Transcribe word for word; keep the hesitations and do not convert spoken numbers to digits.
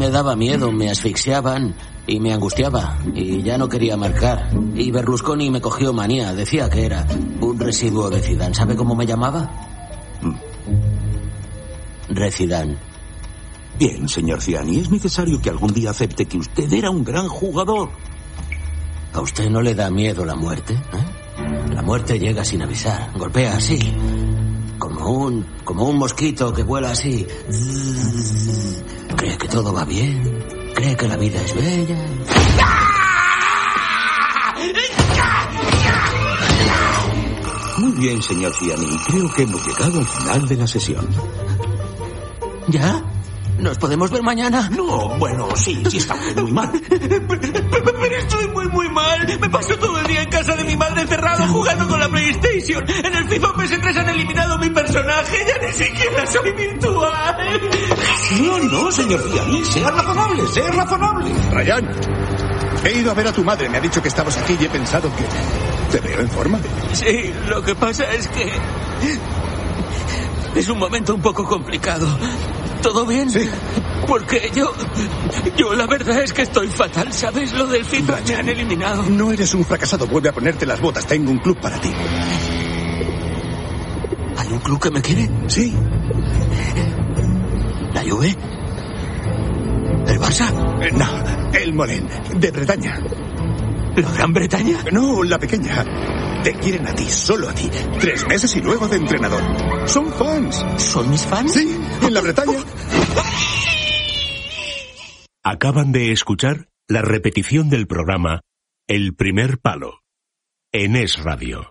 Me daba miedo, me asfixiaban y me angustiaba y ya no quería marcar. Y Berlusconi me cogió manía, decía que era un residuo de Zidane. ¿Sabe cómo me llamaba? Mm. Rezidane. Bien, señor Ziani, es necesario que algún día acepte que usted era un gran jugador. ¿A usted no le da miedo la muerte? ¿Eh? La muerte llega sin avisar, golpea así, como un, como un mosquito que vuela así. Cree que todo va bien, cree que la vida es bella. Muy bien, señor Ziani, creo que hemos llegado al final de la sesión. ¿Ya? ¿Nos podemos ver mañana? No, bueno, sí, sí está muy mal. Pero, pero estoy muy, muy mal. Me paso todo el día en casa de mi madre encerrado jugando con la PlayStation. En el FIFA P S tres han eliminado mi personaje. Ya ni siquiera soy virtual. No, no, señor Ziani, sea razonable, sea razonable. Ryan, he ido a ver a tu madre. Me ha dicho que estabas aquí y he pensado que te veo en forma. Sí, lo que pasa es que es un momento un poco complicado. ¿Todo bien? Sí. Porque yo... Yo la verdad es que estoy fatal, ¿sabes? Lo del FIFA me han eliminado. No eres un fracasado, vuelve a ponerte las botas. Tengo un club para ti. ¿Hay un club que me quiere? Sí. ¿La Juve? ¿El Barça? Eh, no, el Molén, de Bretaña. ¿La Gran Bretaña? No, la pequeña. Te quieren a ti, solo a ti. Tres meses y luego de entrenador. Son fans. ¿Son mis fans? Sí, en la Bretaña. Acaban de escuchar la repetición del programa El Primer Palo en Es Radio.